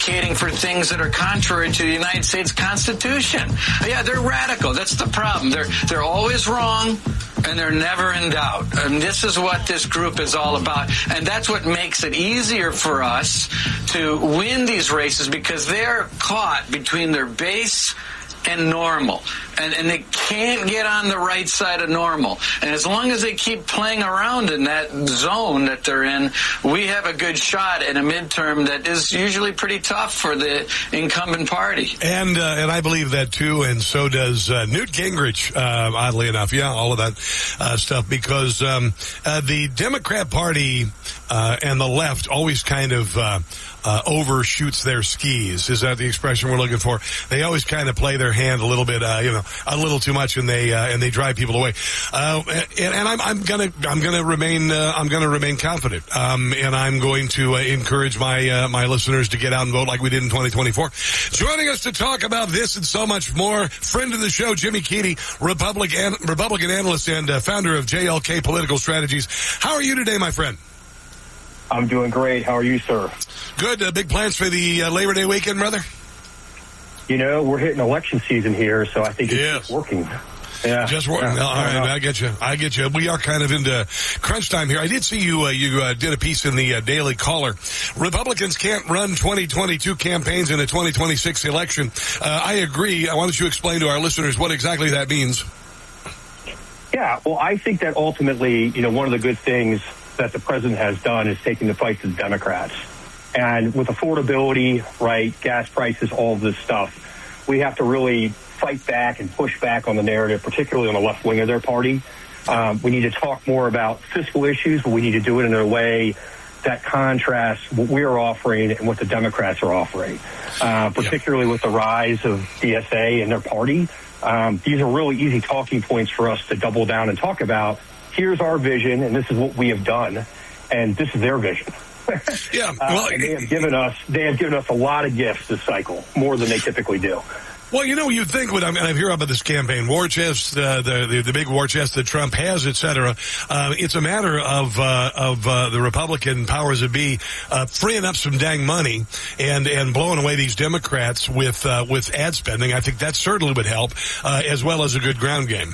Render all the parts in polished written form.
advocating for things that are contrary to the United States Constitution. Yeah, they're radical. That's the problem. They're always wrong, and they're never in doubt. And this is what this group is all about. And that's what makes it easier for us to win these races, because they're caught between their base and normal. And they can't get on the right side of normal. And as long as they keep playing around in that zone that they're in, we have a good shot in a midterm that is usually pretty tough for the incumbent party. And I believe that too, and so does Newt Gingrich, oddly enough. Yeah, all of that stuff, because the Democrat Party and the left always kind of overshoots their skis. Is that the expression we're looking for? They always kind of play their hand a little bit, a little too much, and they drive people away. And I'm gonna remain confident. And I'm going to encourage my listeners to get out and vote like we did in 2024. Joining us to talk about this and so much more, friend of the show, Jimmy Keady, Republican analyst and founder of JLK Political Strategies. How are you today, my friend? I'm doing great. How are you, sir? Good. Big plans for the Labor Day weekend, brother? We're hitting election season here, so I think it's just working. Yeah. Just working. Yeah. All right, I get you. We are kind of into crunch time here. I did see you did a piece in the Daily Caller. Republicans can't run 2022 campaigns in a 2026 election. I agree. Why don't you explain to our listeners what exactly that means? Yeah, well, I think that ultimately, one of the good things that the president has done is taking the fight to the Democrats. And with affordability, right, gas prices, all of this stuff, we have to really fight back and push back on the narrative, particularly on the left wing of their party. We need to talk more about fiscal issues, but we need to do it in a way that contrasts what we are offering and what the Democrats are offering, particularly with the rise of DSA and their party. These are really easy talking points for us to double down and talk about. Here's our vision, and this is what we have done, and this is their vision. Yeah, well, and they have given us a lot of gifts this cycle, more than they typically do. Well, you'd think when I hear about this campaign war chest, the big war chest that Trump has, et cetera, it's a matter of the Republican powers that be freeing up some dang money and blowing away these Democrats with ad spending. I think that certainly would help, as well as a good ground game.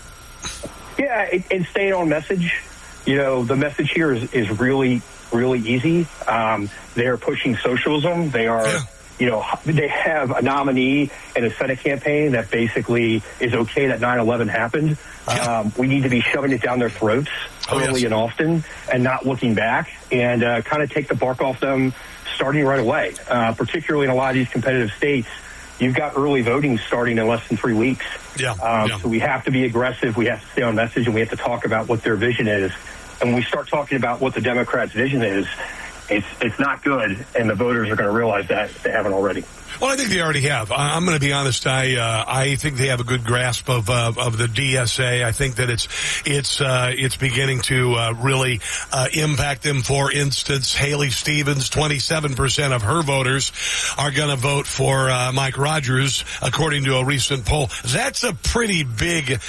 Yeah, and staying on message. The message here is really, really easy. They're pushing socialism. They are, they have a nominee in a Senate campaign that basically is okay that 9/11 happened. Yeah. We need to be shoving it down their throats early and often and not looking back, and kind of take the bark off them starting right away, particularly in a lot of these competitive states. You've got early voting starting in less than 3 weeks. So we have to be aggressive. We have to stay on message, and we have to talk about what their vision is. And when we start talking about what the Democrats' vision is, it's not good, and the voters are going to realize that if they haven't already. Well, I think they already have. I'm going to be honest. I think they have a good grasp of the DSA. I think that it's beginning to really impact them. For instance, Haley Stevens, 27% of her voters are going to vote for Mike Rogers, according to a recent poll. That's a pretty big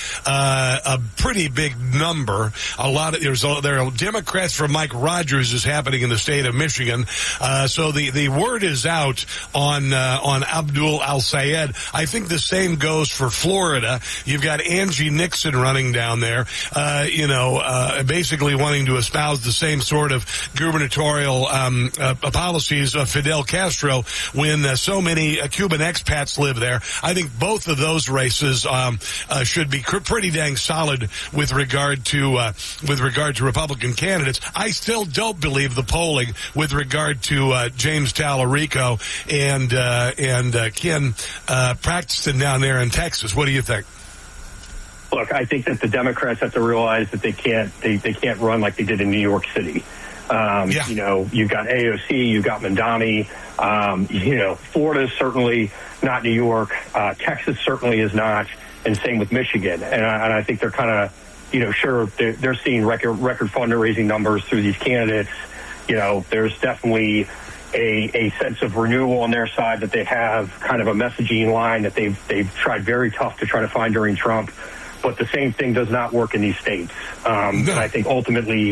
number. There are Democrats for Mike Rogers is happening in the state of Michigan. So the word is out on Abdul Al-Sayed. I think the same goes for Florida. You've got Angie Nixon running down there, basically wanting to espouse the same sort of gubernatorial policies of Fidel Castro when so many Cuban expats live there. I think both of those races should be pretty dang solid with regard to Republican candidates. I still don't believe the polling with regard to James Tallarico and Ken Paxton down there in Texas. What do you think? Look, I think that the Democrats have to realize that they can't run like they did in New York City. You've got AOC, you've got Mamdani. Florida's certainly not New York. Texas certainly is not, and same with Michigan. And I think they're kind of, sure, they're seeing record fundraising numbers through these candidates. There's definitely a sense of renewal on their side, that they have kind of a messaging line that they've tried very tough to try to find during Trump. But the same thing does not work in these states. And I think ultimately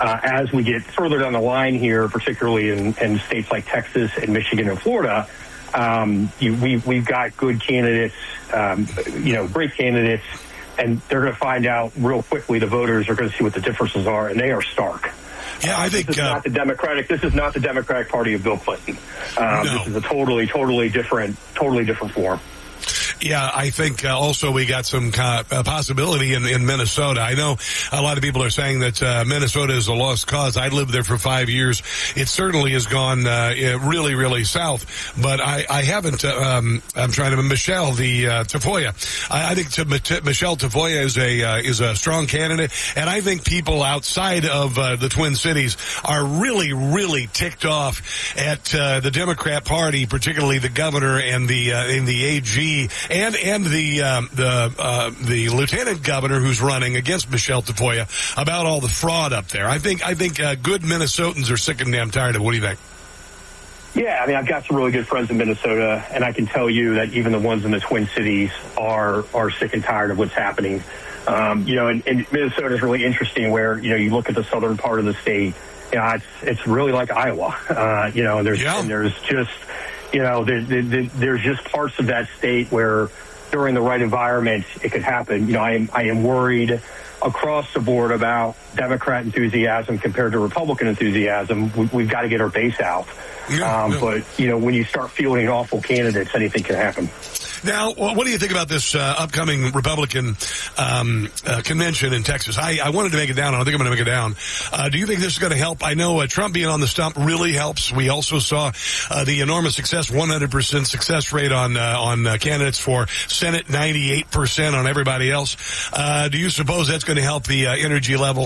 as we get further down the line here, particularly in states like Texas and Michigan and Florida, we've got good candidates, great candidates, and they're going to find out real quickly. The voters are going to see what the differences are, and they are stark. Yeah, I think this is not the Democratic. This is not the Democratic Party of Bill Clinton. No. This is a totally different form. Yeah, I think also we got some possibility in Minnesota. I know a lot of people are saying that Minnesota is a lost cause. I lived there for 5 years. It certainly has gone really, really south. But I haven't. I'm trying to Michelle Tafoya. I think Michelle Tafoya is a strong candidate, and I think people outside of the Twin Cities are really, really ticked off at the Democrat Party, particularly the governor and the AG. And the lieutenant governor who's running against Michelle Tafoya about all the fraud up there. I think good Minnesotans are sick and damn tired of it. What do you think? Yeah, I mean, I've got some really good friends in Minnesota, and I can tell you that even the ones in the Twin Cities are sick and tired of what's happening. And Minnesota is really interesting where, you look at the southern part of the state, it's really like Iowa, and there's just, there's just parts of that state where during the right environment, it could happen. I am worried across the board about Democrat enthusiasm compared to Republican enthusiasm. We've got to get our base out. But, when you start fielding awful candidates, anything can happen. Now, what do you think about this upcoming Republican convention in Texas? I wanted to make it down. I don't think I'm going to make it down. Do you think this is going to help? I know Trump being on the stump really helps. We also saw the enormous success, 100% success rate on candidates for Senate, 98% on everybody else. Do you suppose that's going to help the energy level?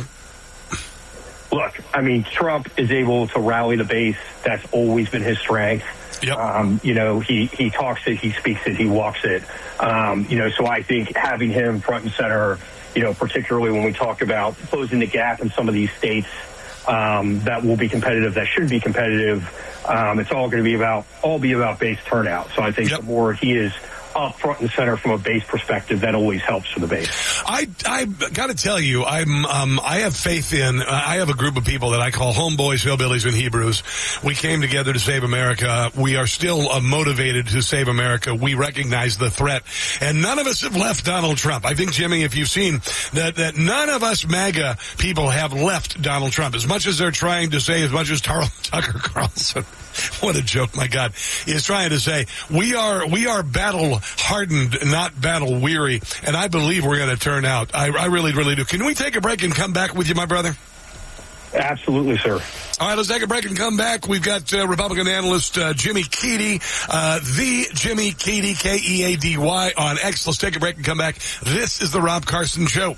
Look, I mean, Trump is able to rally the base. That's always been his strength. Yep. He talks it, he speaks it, he walks it. So I think having him front and center, particularly when we talk about closing the gap in some of these states that will be competitive, that should be competitive, it's all going to be about base turnout. So I think the more he is up front and center from a base perspective, that always helps for the base. I got to tell you, I have faith in. I have a group of people that I call homeboys, hillbillies, and Hebrews. We came together to save America. We are still motivated to save America. We recognize the threat, and none of us have left Donald Trump. I think, Jimmy, if you've seen that none of us MAGA people have left Donald Trump. As much as they're trying to say, as much as Tucker Carlson. What a joke, my God, is trying to say we are battle hardened, not battle weary, and I believe we're going to turn out. I really, really do. Can we take a break and come back with you, my brother? Absolutely, sir. All right, let's take a break and come back. We've got Republican analyst Jimmy Keady, the Jimmy Keady, Keady on X. Let's take a break and come back. This is the Rob Carson Show.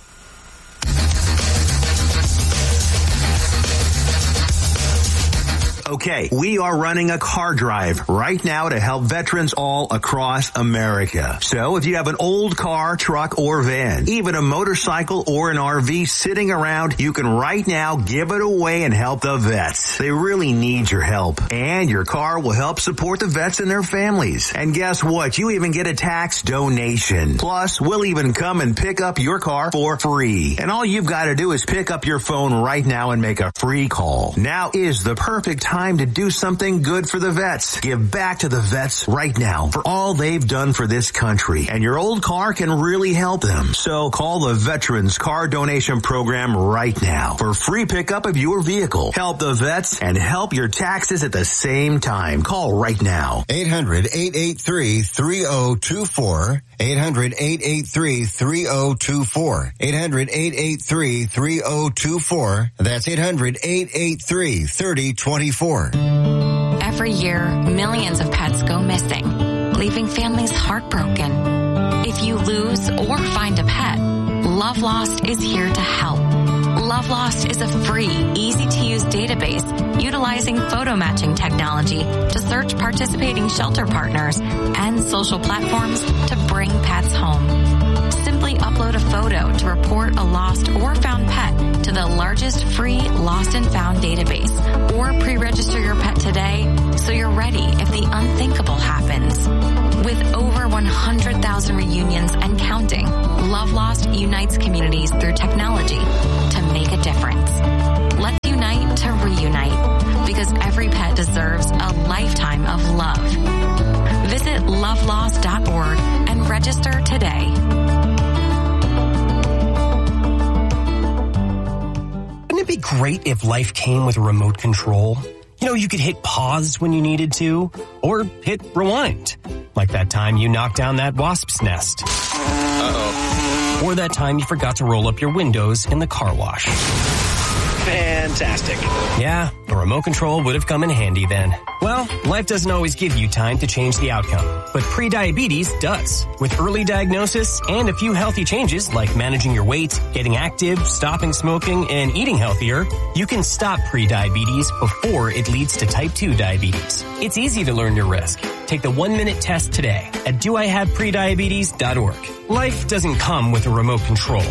Okay, we are running a car drive right now to help veterans all across America. So if you have an old car, truck, or van, even a motorcycle or an RV sitting around, you can right now give it away and help the vets. They really need your help. And your car will help support the vets and their families. And guess what? You even get a tax donation. Plus, we'll even come and pick up your car for free. And all you've got to do is pick up your phone right now and make a free call. Now is the perfect time to do something good for the vets. Give back to the vets right now for all they've done for this country. And your old car can really help them. So call the Veterans Car Donation Program right now for free pickup of your vehicle. Help the vets and help your taxes at the same time. Call right now. 800-883-3024. 800-883-3024. 800-883-3024. That's 800-883-3024. Every year, millions of pets go missing, leaving families heartbroken. If you lose or find a pet, Love Lost is here to help. Love Lost is a free, easy-to-use database utilizing photo matching technology to search participating shelter partners and social platforms to bring pets home. Simply upload a photo to report a lost or found pet to the largest free lost and found database, or pre-register your pet today so you're ready if the unthinkable happens. With over 100,000 reunions and counting, Love Lost unites communities through technology to make a difference. Let's unite unite to reunite, because every pet deserves a lifetime of love. Visit lovelost.org and register today. Wouldn't it be great if life came with a remote control? You know, you could hit pause when you needed to, or hit rewind. Like that time you knocked down that wasp's nest. Uh-oh. Or that time you forgot to roll up your windows in the car wash. Fantastic. Yeah, a remote control would have come in handy then. Well, life doesn't always give you time to change the outcome, but prediabetes does. With early diagnosis and a few healthy changes like managing your weight, getting active, stopping smoking, and eating healthier, you can stop prediabetes before it leads to type 2 diabetes. It's easy to learn your risk. Take the 1-minute test today at doihaveprediabetes.org. Life doesn't come with a remote control.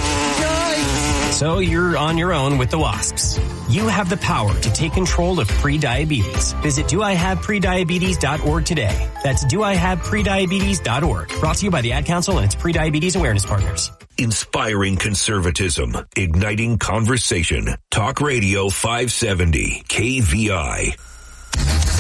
So you're on your own with the wasps. You have the power to take control of prediabetes. Visit doihaveprediabetes.org today. That's doihaveprediabetes.org. Brought to you by the Ad Council and its Prediabetes Awareness Partners. Inspiring conservatism, igniting conversation. Talk Radio 570, KVI.